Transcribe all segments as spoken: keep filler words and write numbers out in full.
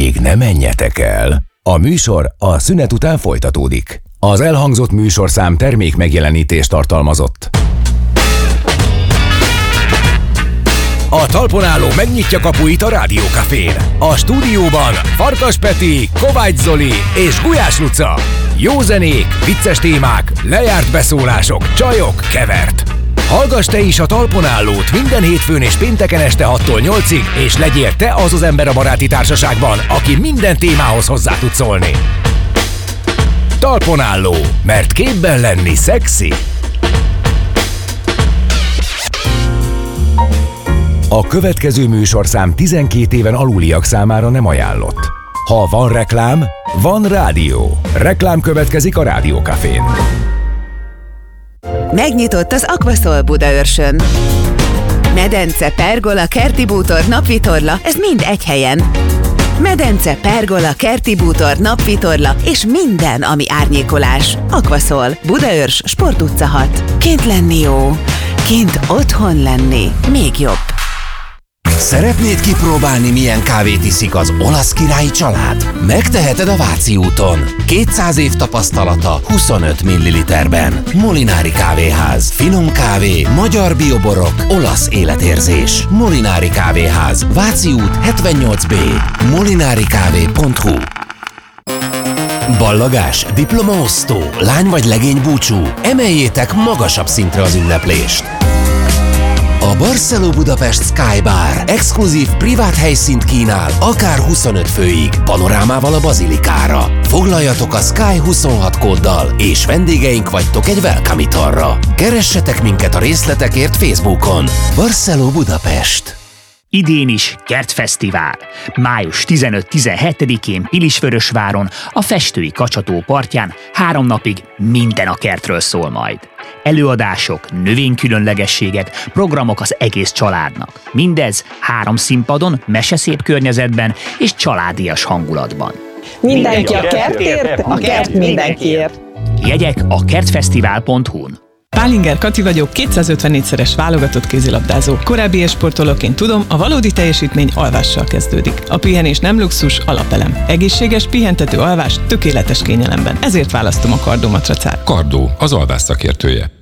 még ne menjetek el. A műsor a szünet után folytatódik. Az elhangzott műsorszám termék megjelenítést tartalmazott. A talpon álló megnyitja kapuit a Rádiókafén. A stúdióban Farkas Peti, Kovács Zoli és Gulyás Luca. Jó zenék, vicces témák, lejárt beszólások, csajok, kevert. Hallgass te is a talpon állót minden hétfőn és pénteken este hattól nyolcig, és legyél te az az ember a baráti társaságban, aki minden témához hozzá tud szólni. Talpon álló, mert képben lenni szexi. A következő műsorszám tizenkét éven aluliak számára nem ajánlott. Ha van reklám, van rádió. Reklám következik a Rádiókafén. Megnyitott az Aquasol Budaörsön. Medence, pergola, kerti bútor, napvitorla, ez mind egy helyen. Medence, pergola, kerti bútor, napvitorla és minden, ami árnyékolás. Aquasol, Budaörs, Sport utca hat. Kint lenni jó, kint otthon lenni még jobb. Szeretnéd kipróbálni, milyen kávét iszik az olasz királyi család? Megteheted a Váci úton. kétszáz év tapasztalata huszonöt milliliterben. Molinári Kávéház. Finom kávé, magyar bioborok, olasz életérzés. Molinári Kávéház. Váci út hetvennyolc B. molinarikávé pont hu. Ballagás, diplomaosztó, lány vagy legény búcsú. Emeljétek magasabb szintre az ünneplést. A Barceló Budapest Sky Bar exkluzív privát helyszínt kínál, akár huszonöt főig, panorámával a bazilikára. Foglaljatok a Sky huszonhat kóddal, és vendégeink vagytok egy welcome italra. Keressetek minket a részletekért Facebookon. Barceló Budapest. Idén is Kertfesztivál. május tizenöt-tizenhetedikén Pilisvörösváron, a Festői Kacsató partján három napig minden a kertről szól majd. Előadások, növénykülönlegességek, programok az egész családnak. Mindez három színpadon, meseszép környezetben és családias hangulatban. Mindenki a kertért, a kert mindenkiért. Jegyek a kertfesztivál pont hu-n. Pálinger Kati vagyok, kétszázötvennégyszeres válogatott kézilabdázó. Korábbi sportolóként tudom, a valódi teljesítmény alvással kezdődik. A pihenés nem luxus, alapelem. Egészséges, pihentető alvás, tökéletes kényelemben. Ezért választom a Kardó matracát. Kardó, az alvás szakértője.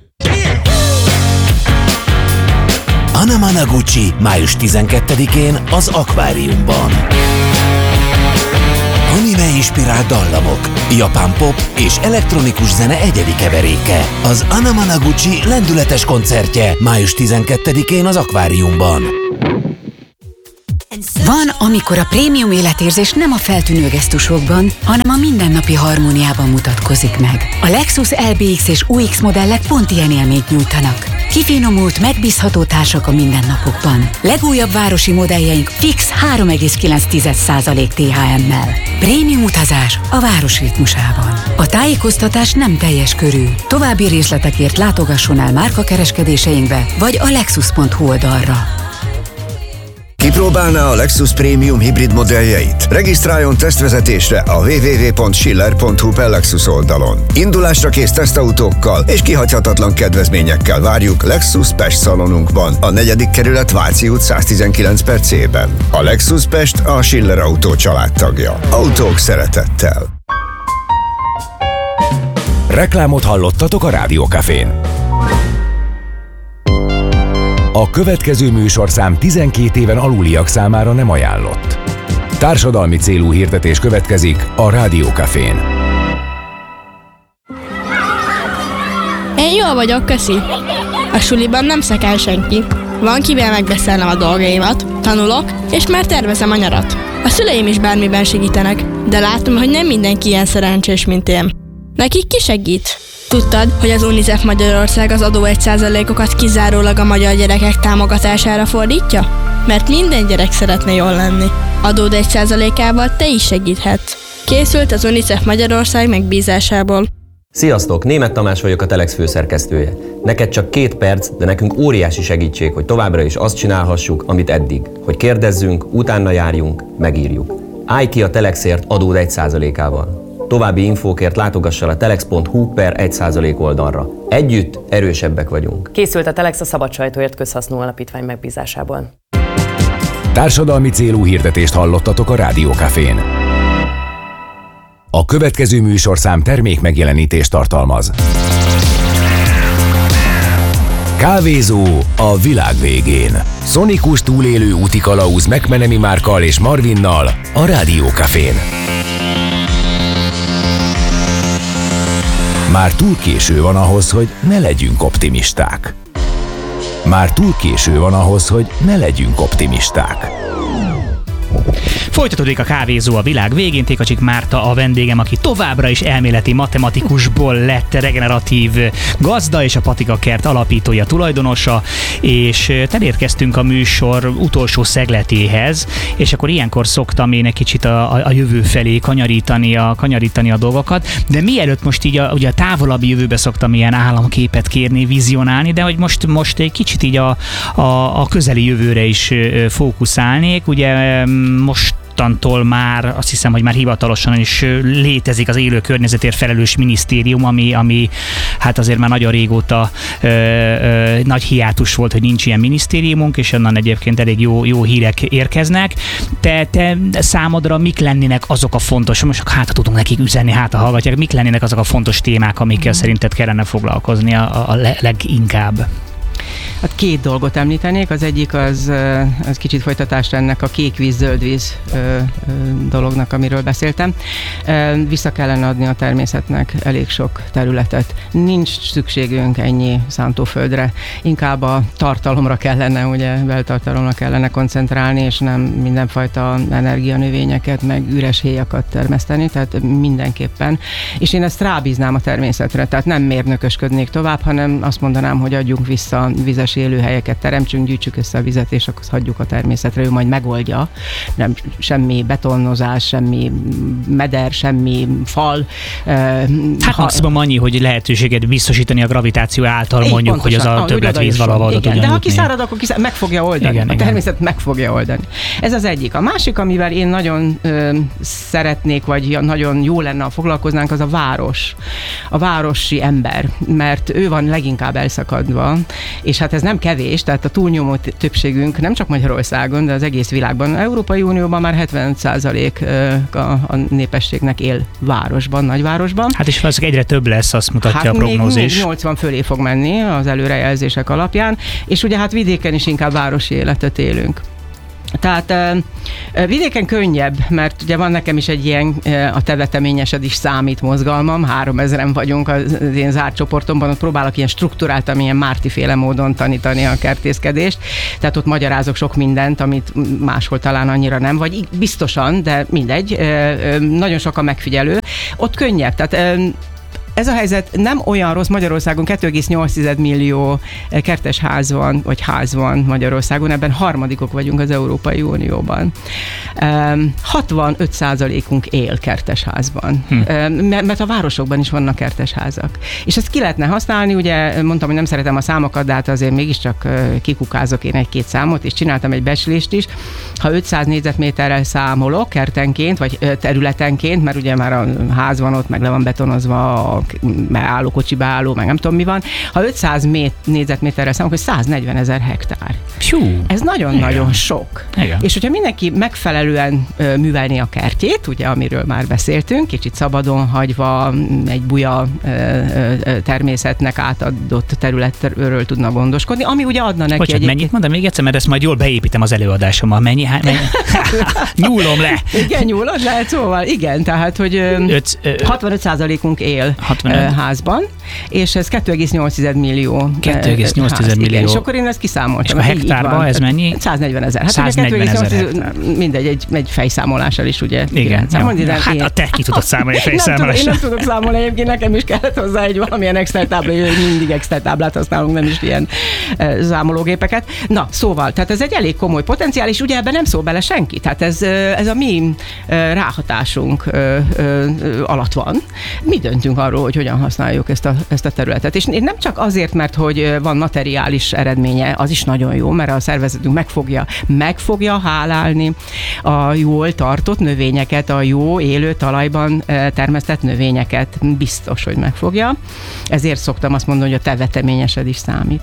Anna Managuchi május tizenkettedikén az Akváriumban. Anime-inspirált dallamok, japán pop és elektronikus zene egyedi keveréke. Az Anna Managuchi lendületes koncertje május tizenkettedikén az Akváriumban. Van, amikor a prémium életérzés nem a feltűnő gesztusokban, hanem a mindennapi harmóniában mutatkozik meg. A Lexus el bé iksz és u iksz modellek pont ilyen élményt nyújtanak. Kifinomult, megbízható társak a mindennapokban. Legújabb városi modelljeink fix három egész kilenc százalék té há emmel. Prémium utazás a város ritmusában. A tájékoztatás nem teljes körű. További részletekért látogasson el márkakereskedéseinkbe vagy a lexus pont hu oldalra. Kipróbálná a Lexus Premium hibrid modelljeit? Regisztráljon tesztvezetésre a double-u double-u double-u pont schiller pont hu per Lexus oldalon. Indulásra kész tesztautókkal és kihagyhatatlan kedvezményekkel várjuk Lexus Pest szalonunkban, a negyedik kerület Váci út száztizenkilenc per C-ben. A Lexus Pest a Schiller Autó családtagja. Autók szeretettel. Reklámot hallottatok a Rádiókafén. A következő műsorszám tizenkét éven aluliak számára nem ajánlott. Társadalmi célú hirdetés következik a Rádiókafén. Én jól vagyok, köszi. A suliban nem szekál senki. Van kivel megbeszélnem a dolgaimat, tanulok, és már tervezem a nyarat. A szüleim is bármiben segítenek, de látom, hogy nem mindenki ilyen szerencsés, mint én. Nekik ki segít? Tudtad, hogy az UNICEF Magyarország az adó egy százalékokat kizárólag a magyar gyerekek támogatására fordítja? Mert minden gyerek szeretne jól lenni. Adód egy százalékával te is segíthetsz. Készült az UNICEF Magyarország megbízásából. Sziasztok, Németh Tamás vagyok, a Telex főszerkesztője. Neked csak két perc, de nekünk óriási segítség, hogy továbbra is azt csinálhassuk, amit eddig. Hogy kérdezzünk, utána járjunk, megírjuk. Állj ki a Telexért adód egy százalékával. További infókért látogassa a telex pont hu per egy százalék oldalra. Együtt erősebbek vagyunk. Készült a Telex a Szabad Sajtóért Közhasznú Alapítvány megbízásából. Társadalmi célú hirdetést hallottatok a Rádiókafén. A következő műsorszám termék megjelenítést tartalmaz. Kávézó a világ végén. Szonikus túlélő útikalauz McMenemy Márkkal és Marvinnal a Rádió Cafén. Már túl késő van ahhoz, hogy ne legyünk optimisták. Már túl késő van ahhoz, hogy ne legyünk optimisták. Folytatódik a Kávézó a világ végén. Tékacsik Márta a vendégem, aki továbbra is elméleti matematikusból lett regeneratív gazda, és a Patika Kert alapítója, tulajdonosa, és elérkeztünk a műsor utolsó szegletéhez, és akkor ilyenkor szoktam én egy kicsit a, a, a jövő felé kanyarítani a, kanyarítani a dolgokat, de mielőtt most így a, ugye a távolabbi jövőbe szoktam ilyen államképet kérni, vizionálni, de hogy most, most egy kicsit így a, a, a közeli jövőre is fókuszálnék. Ugye most mostantól már azt hiszem, hogy már hivatalosan is létezik az élő környezetért felelős minisztérium, ami, ami hát azért már nagyon régóta ö, ö, nagy hiátus volt, hogy nincs ilyen minisztériumunk, és onnan egyébként elég jó, jó hírek érkeznek. Te, te számodra mik lennének azok a fontos, most hát tudunk nekik üzenni, hát a hallgatják, mik lennének azok a fontos témák, amikkel mm. szerinted kellene foglalkozni a, a leginkább? Hát két dolgot említenék, az egyik az, az kicsit folytatás ennek a kék víz, zöld víz dolognak, amiről beszéltem. Vissza kellene adni a természetnek elég sok területet. Nincs szükségünk ennyi szántóföldre, inkább a tartalomra kellene, ugye beltartalomra kellene koncentrálni, és nem mindenfajta energianövényeket, meg üres héjakat termeszteni, tehát mindenképpen. És én ezt rábíznám a természetre, tehát nem mérnökösködnék tovább, hanem azt mondanám, hogy adjunk vissza vizes élőhelyeket, teremtsünk, gyűjtsük össze a vizet, és akkor hagyjuk a természetre, ő majd megoldja. Nem, semmi betonozás, semmi meder, semmi fal. Hát ha, maximum annyi, hogy lehetőséget biztosítani a gravitáció által, mondjuk, pontosan, hogy az a többletvíz valahol oda tudjon. De ha kiszárad, akkor kiszárad, meg fogja oldani. Igen, a természet igen. meg fogja oldani. Ez az egyik. A másik, amivel én nagyon ö, szeretnék, vagy nagyon jó lenne, ha foglalkoznánk, az a város. A városi ember, mert ő van leginkább elszakadva, és hát ez nem kevés, tehát a túlnyomó többségünk nem csak Magyarországon, de az egész világban, az Európai Unióban már hetven százalék a, a népességnek él városban, nagyvárosban. Hát és valószínűleg egyre több lesz, azt mutatja hát a prognózis. Még, még nyolcvan fölé fog menni az előrejelzések alapján, és ugye hát vidéken is inkább városi életet élünk. Tehát uh, vidéken könnyebb, mert ugye van nekem is egy ilyen, uh, a te veteményesed is számít mozgalmam, háromezren vagyunk az én zárt csoportomban, ott próbálok ilyen strukturáltan, ilyen Márti-féle módon tanítani a kertészkedést, tehát ott magyarázok sok mindent, amit máshol talán annyira nem, vagy biztosan, de mindegy, uh, uh, nagyon sok a megfigyelő, ott könnyebb, tehát uh, ez a helyzet nem olyan rossz, Magyarországon kettő egész nyolc millió kertes ház van, vagy ház van Magyarországon, ebben harmadikok vagyunk az Európai Unióban. hatvanöt százalékunk él kertes házban, hm. mert a városokban is vannak kertes házak. És ezt ki lehetne használni, ugye mondtam, hogy nem szeretem a számokat, de hát azért mégiscsak kikukázok én egy-két számot, és csináltam egy becslést is. Ha ötszáz négyzetméterrel számolok kertenként, vagy területenként, mert ugye már a ház van ott, meg le van betonozva a álló, kocsiba álló, meg nem tudom mi van. Ha ötszáz négyzetméterrel számolok, hogy száznegyvenezer hektár. Hú. Ez nagyon-nagyon sok. Igen. És hogyha mindenki megfelelően ö, művelné a kertjét, ugye, amiről már beszéltünk, kicsit szabadon hagyva, egy buja ö, ö, természetnek átadott területről tudna gondoskodni, ami ugye adna neki Bocsánat, egyébként... mennyit mondom még egyszer, mert ezt majd jól beépítem az előadásommal. Mennyi? Há, mennyi? Nyúlom le. Igen, nyúlod le, szóval igen, tehát, hogy Öt, ö, hatvanöt százalékunk él hatvanöt házban, és ez kettő egész nyolc millió. kettő egész nyolc millió. Igen, és akkor én ezt kiszámoltam. És a hektárban ez mennyi? száznegyven ezer. Hát száznegyven ezer. Mindegy, egy, egy fejszámolással is ugye. Igen. Hát én... a te ki tudod számolni a fejszámolással. Én nem tudok számolni, egyébként nekem is kellett hozzá egy valamilyen Excel tábla, mindig Excel táblát használunk, nem is ilyen számológépeket. Na, szóval, tehát ez egy elég komoly potenciál, és ugye ebben nem szól bele senki. Tehát ez, ez a mi ráhatásunk alatt van. Mi döntünk arról, hogy hogyan használjuk ezt a, ezt a területet. És nem csak azért, mert hogy van materiális eredménye, az is nagyon jó, mert a szervezetünk meg fogja, meg fogja hálálni a jól tartott növényeket, a jó élő talajban termesztett növényeket. Biztos, hogy megfogja. Ezért szoktam azt mondani, hogy a te veteményesed is számít.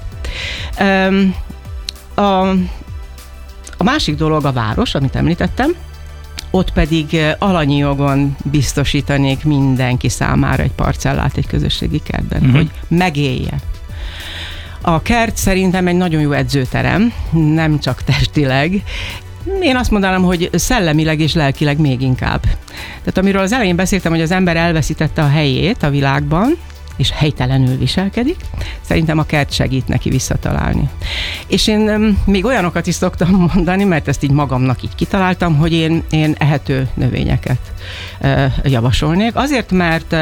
A, a másik dolog a város, amit említettem, ott pedig alanyi jogon biztosítanék mindenki számára egy parcellát egy közösségi kertben, uh-huh. hogy megélje. A kert szerintem egy nagyon jó edzőterem, nem csak testileg. Én azt mondanám, hogy szellemileg és lelkileg még inkább. Tehát amiről az elején beszéltem, hogy az ember elveszítette a helyét a világban, és helytelenül viselkedik, szerintem a kert segít neki visszatalálni. És én még olyanokat is szoktam mondani, mert ezt így magamnak így kitaláltam, hogy én, én ehető növényeket javasolnék. Azért, mert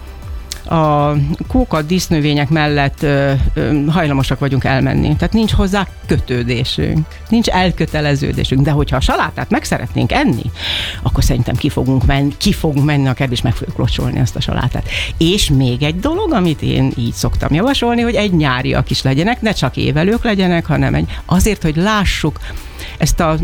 a kóka dísznövények mellett ö, ö, hajlamosak vagyunk elmenni. Tehát nincs hozzá kötődésünk, nincs elköteleződésünk, de hogyha a salátát meg szeretnénk enni, akkor szerintem ki fogunk menni, ki fogunk menni a kertbe, és meg fogjuk locsolni azt a salátát. És még egy dolog, amit én így szoktam javasolni, hogy egy nyáriak is legyenek, ne csak évelők legyenek, hanem egy, azért, hogy lássuk ezt a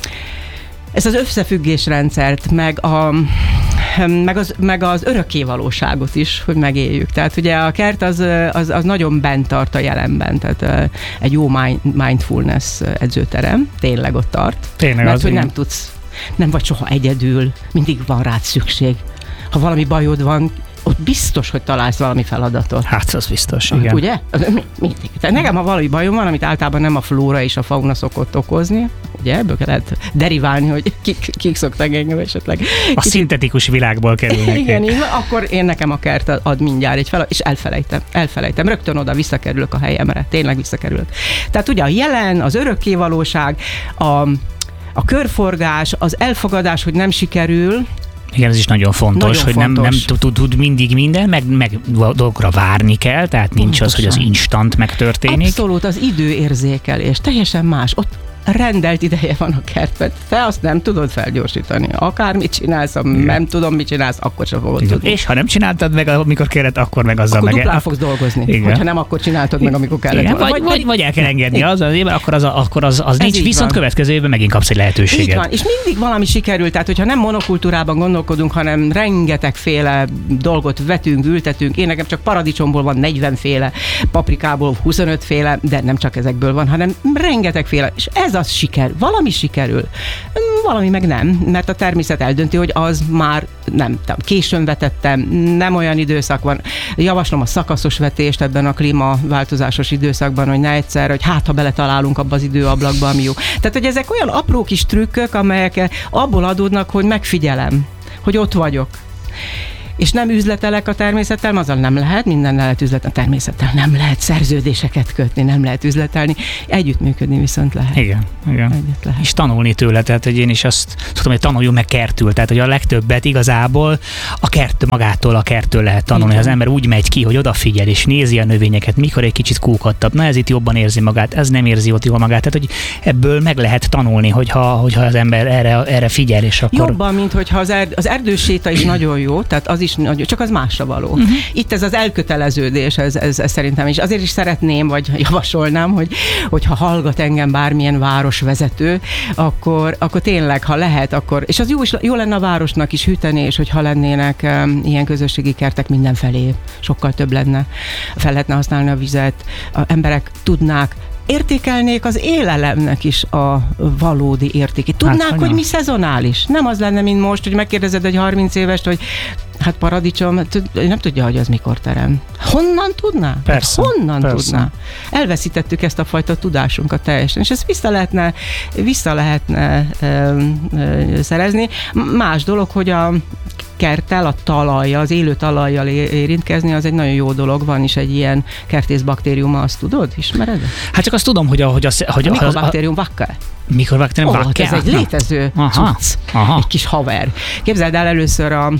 ezt az összefüggésrendszert, meg, a, meg, az, meg az örökkévalóságot is, hogy megéljük. Tehát ugye a kert az, az, az nagyon bent tart a jelenben, tehát egy jó mindfulness edzőterem, tényleg ott tart. Tényleg mert az hogy én... nem tudsz, nem vagy soha egyedül, mindig van rád szükség. Ha valami bajod van, ott biztos, hogy találsz valami feladatot. Hát, az biztos, igen. Ugye? Mindig. Tehát nekem, ha valami bajom van, amit általában nem a flóra és a fauna szokott okozni, ugye, ebből lehet deriválni, hogy kik, kik szoktak engem esetleg. A kicsit... szintetikus világból kerülnek. Igen, így, akkor én nekem a kert ad mindjárt egy fel, és elfelejtem, elfelejtem. Rögtön oda visszakerülök a helyemre, tényleg visszakerülök. Tehát ugye a jelen, az örökkévalóság, a, a körforgás, az elfogadás, hogy nem sikerül. Igen, ez is nagyon fontos, nagyon hogy fontos. nem, nem tud, tud mindig minden, meg, meg dolgokra várni kell, tehát nincs Pontosan. Az, hogy az instant megtörténik. Abszolút, az időérzékelés, teljesen más. Ott rendelt ideje van a kertben. Te azt nem tudod felgyorsítani. Akármit csinálsz, ha nem tudom, mit csinálsz, akkor sem fogod tudni. És ha nem csináltad meg, amikor kellett, akkor meg azzal akkor meg... duplán fogsz dolgozni. Igen. Hogyha nem, akkor csináltad meg, amikor kellett. Igen, vagy, vagy, vagy el kell engedni az, az évben, akkor az, akkor az, az nincs, viszont van. Következő évben megint kapsz egy lehetőséget. Így van, és mindig valami sikerült, tehát hogyha nem monokultúrában gondolkodunk, hanem rengetegféle dolgot vetünk, ültetünk. Én nekem csak paradicsomból van negyvenféle, paprikából huszonötféle, de nem csak ezekből van, hanem rengetegféle. És ez az siker. Valami sikerül, valami meg nem, mert a természet eldönti, hogy az már nem, későn vetettem, nem olyan időszak van. Javaslom a szakaszos vetést ebben a klímaváltozásos időszakban, hogy ne egyszer, hogy hát, ha beletalálunk abba az időablakba, ami jó. Tehát, hogy ezek olyan apró kis trükkök, amelyek abból adódnak, hogy megfigyelem, hogy ott vagyok. És nem üzletelek a természettel, azzal nem lehet, minden lehet üzletelni, a természettel nem lehet szerződéseket kötni, nem lehet üzletelni, együttműködni viszont lehet. Igen, igen. Lehet. És tanulni tőle, tehát hogy én is azt tudom, hogy tanuljunk meg kertül, tehát hogy a legtöbbet igazából a kert magától, a kerttől lehet tanulni. Az ember úgy megy ki, hogy odafigyel és nézi a növényeket, mikor egy kicsit kúkottabb, na ez itt jobban érzi magát, ez nem érzi ott jól magát, tehát hogy ebből meg lehet tanulni, hogyha, hogyha az ember erre, erre figyel, és akkor... Jobban, mint hogyha az, erd, az erdőséta is nagyon jó, tehát az is nagyon, csak az másra való. Uh-huh. Itt ez az elköteleződés, ez, ez, ez szerintem is. Azért is szeretném, vagy javasolnám, hogy, hogyha hallgat engem bármilyen városvezető, akkor, akkor tényleg, ha lehet, akkor, és az jó, is, jó lenne a városnak is hűteni, és hogyha lennének um, ilyen közösségi kertek mindenfelé, sokkal több lenne. Fel lehetne használni a vizet, az emberek tudnák, értékelnék az élelemnek is a valódi értékét. Tudnák, hát, hogy mi szezonális. Nem az lenne, mint most, hogy megkérdezed egy harminc évest, hogy hát paradicsom, nem tudja, hogy az mikor terem. Honnan tudná? Persze. Honnan persze. tudná? Elveszítettük ezt a fajta tudásunkat teljesen, és ezt vissza lehetne, vissza lehetne ö, ö, szerezni. Más dolog, hogy a kerttel, a talajjal, az élő talajjal érintkezni, az egy nagyon jó dolog. Van is egy ilyen kertészbaktériuma, azt tudod? Ismered? Hát csak azt tudom, hogy a... Hogy a, hogy a mikrobaktérium vacca. Mikrobaktérium oh, vacca? Ez egy létező cucc. Egy kis haver. Képzeld el először a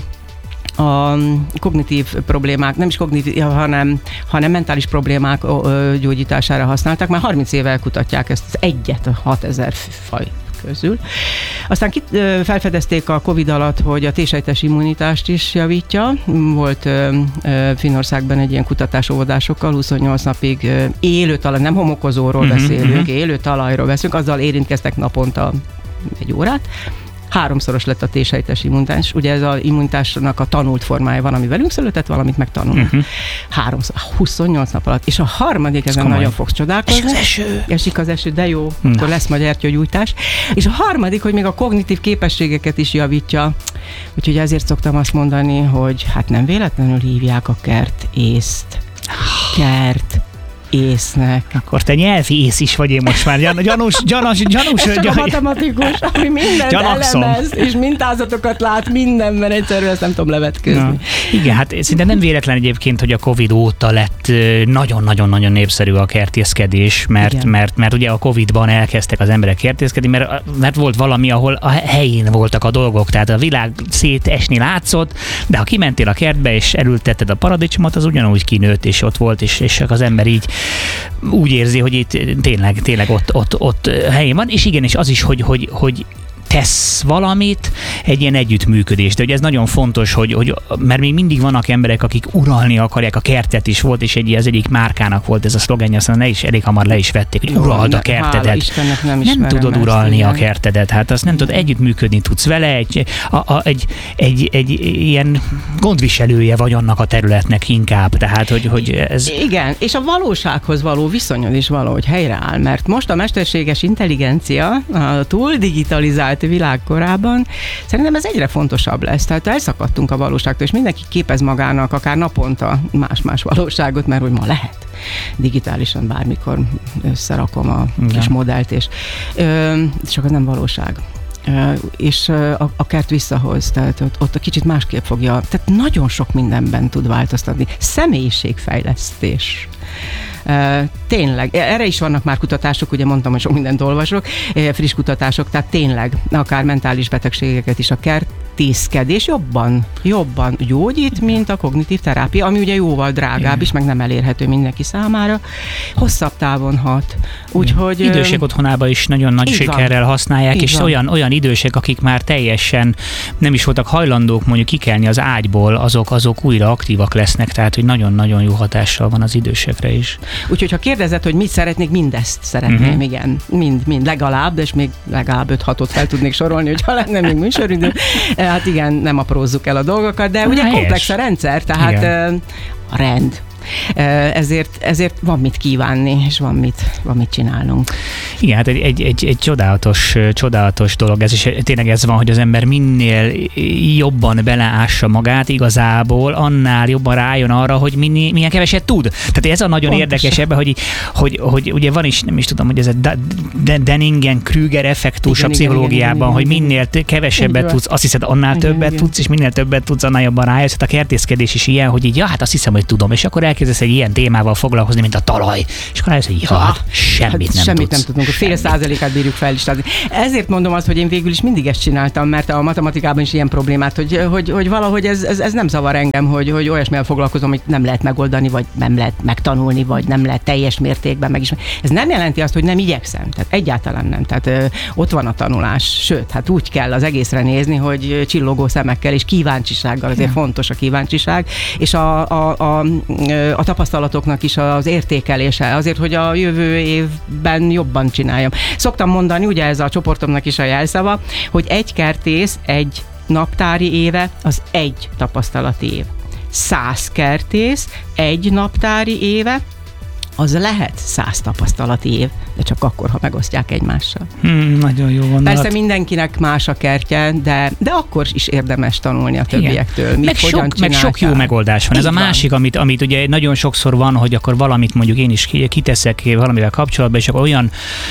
a kognitív problémák, nem is kognitív, hanem, hanem mentális problémák gyógyítására használták. Már harminc éve kutatják ezt az egyet, a hatezer faj közül. Aztán kit, felfedezték a Covid alatt, hogy a T-sejtes immunitást is javítja. Volt Finnországban egy ilyen kutatás óvodásokkal, huszonnyolc napig élő talaj, nem homokozóról uh-huh, beszélünk, uh-huh. élő talajról beszélünk, azzal érintkeztek naponta egy órát. háromszoros lett a T-sejtes immunitás. Ugye ez az immunitásnak a tanult formája van, ami velünk született, valamit megtanulunk. Uh-huh. Háromszor, huszonnyolc nap alatt. És a harmadik, ezen nagyon fogsz csodálkozni. Esik az eső. Esik az eső, de jó, Na. akkor lesz majd gyertyagyújtás. És a harmadik, hogy még a kognitív képességeket is javítja. Úgyhogy ezért szoktam azt mondani, hogy hát nem véletlenül hívják a kert észt. Kert észnek. Akkor te nyelvi ész is vagy én most már. Gyan, gyanús, gyanús, gyanús. Ez csak a matematikus, ami mindent Gyanakszom. elemez, és mintázatokat lát mindenben, egyszerűen ezt nem tudom levetközni. Na. Igen, hát szinte nem véletlen egyébként, hogy a Covid óta lett nagyon-nagyon-nagyon népszerű a kertészkedés, mert, mert, mert ugye a Covidban elkezdtek az emberek kertészkedni, mert, mert volt valami, ahol a helyén voltak a dolgok, tehát a világ szétesni látszott, de ha kimentél a kertbe és elültetted a paradicsomot, az ugyanúgy kinőtt, és ott volt, és, és az ember így úgy érzi, hogy itt tényleg, tényleg ott, ott, ott helyén van, és igen, és az is, hogy, hogy, hogy tesz valamit, egy ilyen együttműködés. De ugye ez nagyon fontos, hogy, hogy mert még mindig vannak emberek, akik uralni akarják, a kertet is volt, és egy, az egyik márkának volt ez a szlogenje, aztán ne is, elég hamar le is vették, hogy urald a kertedet. Istennek, nem, nem tudod uralni igen. a kertedet, hát azt nem tudod, együttműködni tudsz vele, egy, a, a, egy, egy, egy ilyen gondviselője vagy annak a területnek inkább, tehát hogy, hogy ez... Igen, és a valósághoz való viszonyod is valahogy helyreáll, mert most a mesterséges intelligencia, a túl digitalizált világ korában, szerintem ez egyre fontosabb lesz. Tehát elszakadtunk a valóságtól, és mindenki képez magának akár naponta más-más valóságot, mert hogy ma lehet. Digitálisan bármikor összerakom a Igen. kis modellt, és ö, csak az nem valóság. Uh, és uh, a, a kert visszahoz, tehát ott, ott a kicsit másképp fogja, tehát nagyon sok mindenben tud változtatni. Személyiségfejlesztés. Uh, tényleg, erre is vannak már kutatások, ugye mondtam, hogy sok mindent olvasok, friss kutatások, tehát tényleg akár mentális betegségeket is a kertészkedés jobban, jobban gyógyít, mint a kognitív terápia, ami ugye jóval drágább Igen. is, meg nem elérhető mindenki számára. Hosszabb távon hat. Úgyhogy... Idősek otthonában is nagyon nagy sikerrel van. használják, így és olyan, olyan idősek, akik már teljesen nem is voltak hajlandók mondjuk kikelni az ágyból, azok, azok újra aktívak lesznek, tehát hogy nagyon-nagyon jó hatással van az idősekre is. Úgyhogy ha kérdezed, hogy mit szeretnék, mindezt szeretném, uh-huh. igen. Mind, mind legalább, és még legalább öt-hatot fel tudnék sorolni, hogyha lenne még műsoridő. Hát igen, nem aprózzuk el a dolgokat, de ugye Helyes. komplex a rendszer, tehát igen. a rend. Ezért, ezért van mit kívánni, és van mit, van mit csinálnunk. Igen, hát egy, egy, egy, egy csodálatos, csodálatos dolog ez, és tényleg ez van, hogy az ember minél jobban beleássa magát igazából, annál jobban rájön arra, hogy minél, milyen keveset tud. Tehát ez a nagyon Pontosan. érdekes ebben, hogy, hogy, hogy ugye van is, nem is tudom, hogy ez a Dunning-Kruger effektus igen, a pszichológiában, igen, igen, hogy minél kevesebbet tudsz, azt hiszed, annál igen, többet igen. tudsz, és minél többet tudsz, annál jobban rájössz. Hát a kertészkedés is ilyen, hogy így, ja, hát azt hiszem, hogy tudom, és akkor elkezdesz egy ilyen témával foglalkozni, mint a talaj. És akkor rájössz, hogy ja, hát, semmit hát nem semmit tudsz. nem tudunk, a fél százalékát bírjuk felistázni. Ezért mondom azt, hogy én végül is mindig ezt csináltam, mert a matematikában is ilyen problémát, hogy, hogy, hogy valahogy ez, ez, ez nem zavar engem, hogy, hogy olyasmivel foglalkozom, hogy nem lehet megoldani, vagy nem lehet megtanulni, vagy nem lehet teljes mértékben megismerni. Ez nem jelenti azt, hogy nem igyekszem, tehát egyáltalán nem. Tehát ö, ott van a tanulás, sőt, hát úgy kell az egészre nézni, hogy csillogó szemekkel és kíváncsisággal, azért ja. fontos a kíváncsiság, és a, a, a, a tapasztalatoknak is az értékelése, azért, hogy a jövő évben jobban csináljam. Szoktam mondani, ugye ez a csoportomnak is a jelszava, hogy egy kertész, egy naptári éve, az egy tapasztalati év. Száz kertész, egy naptári éve, az lehet száz tapasztalati év, de csak akkor, ha megosztják egymással. Hmm, nagyon jó gondolat. Persze mindenkinek más a kertje, de, de akkor is érdemes tanulni a többiektől. Mit, meg, sok, meg sok jó megoldás van. Ez Így a másik, van. amit, amit ugye nagyon sokszor van, hogy akkor valamit mondjuk én is kiteszek valamivel kapcsolatban, és akkor olyan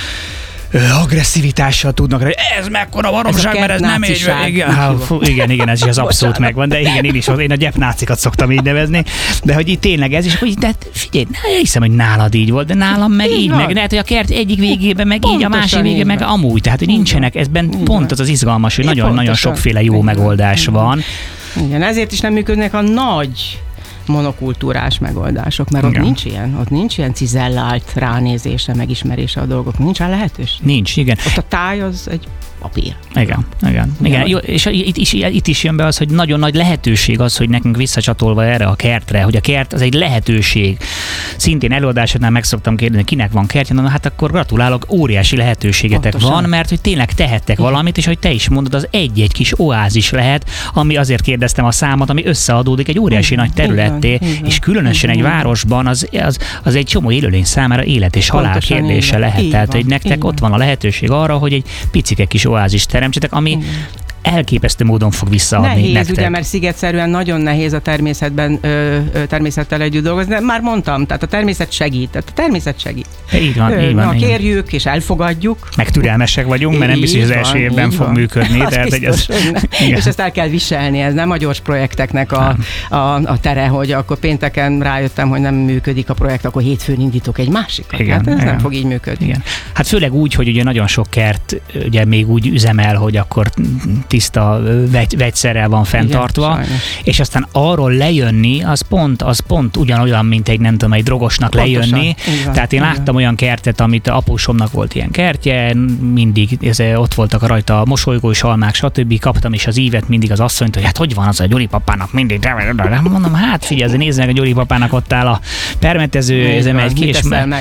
agresszivitással tudnak rá, ez mekkora baromság, mert ez nem így. Igen, igen, igen, ez is az abszolút megvan, de igen, én is, én a gyepnácikat szoktam így nevezni, de hogy itt tényleg ez is, hogy de figyelj, ne, hiszem, hogy nálad így volt, de nálam meg így, így meg lehet, hogy a kert egyik végében meg így, a másik végében meg amúgy, tehát hogy nincsenek, ezben pont az az izgalmas, hogy nagyon-nagyon sokféle jó megoldás van. Igen, ezért is nem működnek a nagy monokultúrás megoldások, mert ott igen. nincs ilyen, ott nincs ilyen cizellált ránézése, megismerése a dolgok, nincs rá lehetőség. Nincs, igen. Ott a táj az egy papír. Igen, igen. igen. Jó, és itt is, itt is jön be az, hogy nagyon nagy lehetőség az, hogy nekünk visszacsatolva erre a kertre, hogy a kert az egy lehetőség. Szintén előadásodnál meg szoktam kérdezni, kinek van kertje, na hát akkor gratulálok, óriási lehetőségetek Pontosan. van, mert hogy tényleg tehettek igen. valamit, és hogy te is mondod, az egy-egy kis oázis lehet, ami azért kérdeztem a számot, ami összeadódik egy óriási igen, nagy területté, igen, és különösen igen, egy városban az, az, az egy csomó élőlény számára élet és halál Pontosan, kérdése igen. lehet. Tehát, hogy nektek ott van a lehetőség arra, hogy egy picike kis oázist teremtsetek, ami igen. elképesztő módon fog visszaadni nehéz, nektek. Ugye, mert szigetszerűen nagyon nehéz a természetben, ö, ö, természettel együtt dolgozni, de már mondtam, tehát a természet segít, tehát a természet segít. Így van, ö, így van. Na, kérjük és elfogadjuk. Meg türelmesek vagyunk, mert nem biztos, hogy az első évben fog van. működni. Az tehát, biztos, az, és ezt el kell viselni, ez nem a gyors projekteknek a, a, a tere, hogy akkor pénteken rájöttem, hogy nem működik a projekt, akkor hétfőn indítok egy másikat. Igen, hát ez igen. nem fog így működni. Igen. Hát főleg úgy, hogy ugye nagyon sok kert ugye még úgy üzemel, hogy akkor tiszta vegy, vegyszerrel van fenntartva, igen, és aztán arról lejönni, az pont, az pont ugyanolyan, mint egy nem tudom, egy drogosnak Pontosan. lejönni. Igen, Tehát én igen. láttam olyan kertet, amit apósomnak volt ilyen kertje, mindig ez, ott voltak rajta mosolygós almák, stb. Kaptam is az ívet mindig az asszonyt, hogy hát hogy van az a Gyuri papának mindig, de mondom, hát figyelj, nézd meg, a Gyuri papának ott áll a permetező, ez egy ki, és,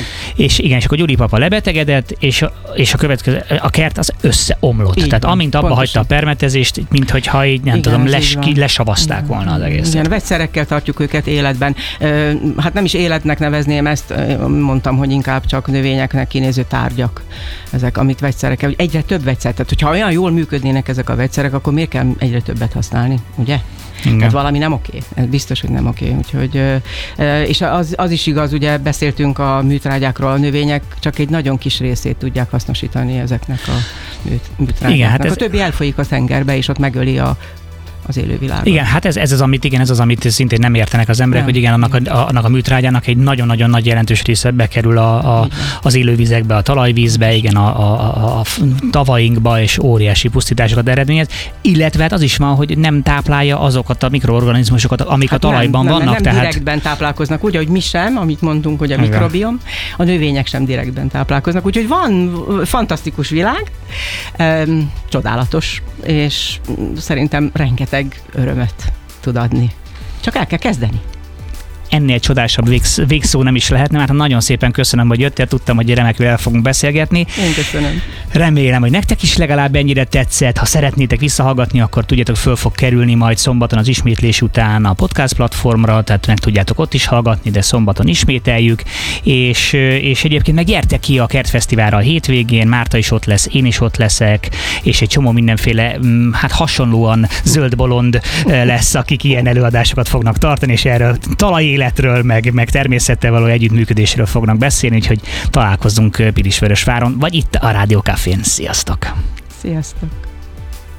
és igen, és akkor Gyuri papa lebetegedett, és, és a következő, a kert az összeomlott. Igen, Tehát amint abba hagyta a permetezést, minthogyha így nem igen, tudom, les, ki, lesavazták volna az egészet. Igen, vegyszerekkel tartjuk őket életben. Hát nem is életnek nevezném ezt, mondtam, hogy inkább csak növényeknek kinéző tárgyak. Ezek, amit vegyszerekkel, hogy egyre több vegyszer. Tehát, hogyha olyan jól működnének ezek a vegyszerek, akkor miért kell egyre többet használni, ugye? Igen. Tehát valami nem oké. Ez biztos, hogy nem oké. Úgyhogy, és az, az is igaz, ugye beszéltünk a műtrágyákról, a növények csak egy nagyon kis részét tudják hasznosítani ezeknek a műtrágyáknak. Igen, hát ez... A többi elfolyik a tengerbe, és ott megöli a az élővilágot. Igen, hát ez, ez az, amit, igen, ez az, amit szintén nem értenek az emberek, nem. hogy igen, annak a, annak a műtrágyának egy nagyon-nagyon nagy jelentős része bekerül a, a, az élővizekbe, a talajvízbe, igen, a, a, a tavainkba, és óriási pusztításokat eredményez, illetve hát az is van, hogy nem táplálja azokat a mikroorganizmusokat, amik hát a talajban nem, vannak. Nem, nem tehát... direktben táplálkoznak, úgy, ahogy mi sem, amit mondtunk, hogy a igen. mikrobiom, a növények sem direktben táplálkoznak, úgyhogy van fantasztikus világ, um, csodálatos, és szerintem rengeteg örömet tud adni. Csak el kell kezdeni. Ennél csodásabb végsz, végszó nem is lehetne, mert nagyon szépen köszönöm, hogy jöttél, tudtam, hogy remekül el fogunk beszélgetni. Én köszönöm. Remélem, hogy nektek is legalább ennyire tetszett. Ha szeretnétek visszahallgatni, akkor tudjátok, föl fog kerülni majd szombaton az ismétlés után a podcast platformra, tehát meg tudjátok ott is hallgatni, de szombaton ismételjük. És, és egyébként meg gyertek ki a Kertfesztiválra a hétvégén, Márta is ott lesz, én is ott leszek, és egy csomó mindenféle, hát hasonlóan zöld-bolond lesz, akik ilyen előadásokat fognak tartani, és erről talaj életről, meg, meg természettel való együttműködésről fognak beszélni, úgyhogy találkozzunk Pilisvörösváron, vagy itt a Rádió Cafén. Sziasztok! Sziasztok!